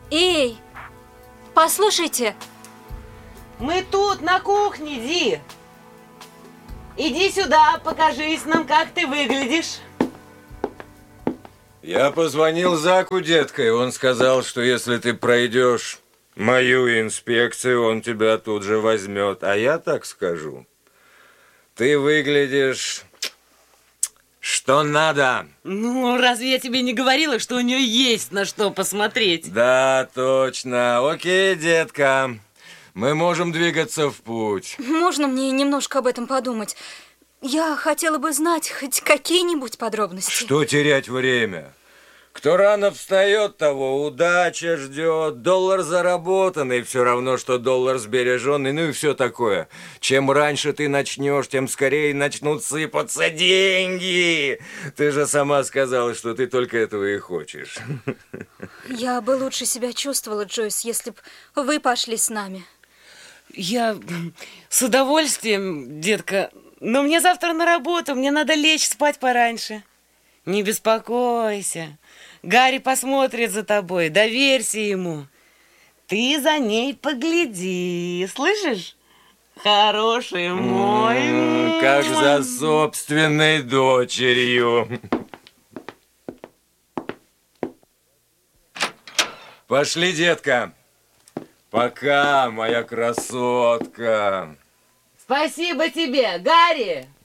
Эй, послушайте. Мы тут, на кухне, Ди. Иди сюда, покажись нам, как ты выглядишь. Я позвонил Заку, детка, и он сказал, что если ты пройдешь мою инспекцию, он тебя тут же возьмет. А я так скажу. Ты выглядишь, что надо. Ну, разве я тебе не говорила, что у нее есть на что посмотреть? Да, точно. Окей, детка. Мы можем двигаться в путь. Можно мне немножко об этом подумать? Я хотела бы знать хоть какие-нибудь подробности. Что терять время? Кто рано встает, того удача ждет. Доллар заработанный, все равно, что доллар сбереженный, ну и все такое. Чем раньше ты начнешь, тем скорее начнут сыпаться деньги. Ты же сама сказала, что ты только этого и хочешь. Я бы лучше себя чувствовала, Джойс, если бы вы пошли с нами. Я с удовольствием, детка. Но мне завтра на работу, мне надо лечь спать пораньше. Не беспокойся. Гарри посмотрит за тобой, доверься ему. Ты за ней погляди, слышишь? Хороший мой. Как за собственной дочерью. Пошли, детка. Пока, моя красотка. Спасибо тебе, Гарри.